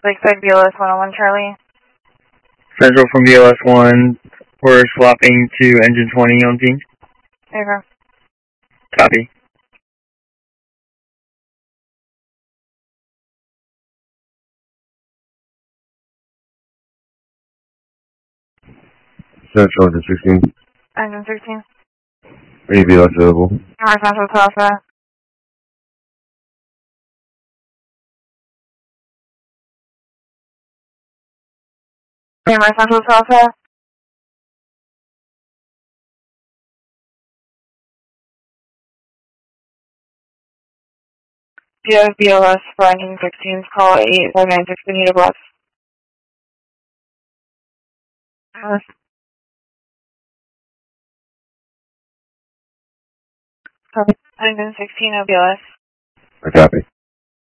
Lakeside BLS 101 Charlie. Central from BLS 1, we're swapping to engine 20 on team. Okay. Copy. Central, engine 16. Engine 16. Any BLS available? North Central Tulsa. North Central Tulsa. Do you have BLS for engine 16's call 8596 Benita Bluffs? Engine 16 of BLS. I copy.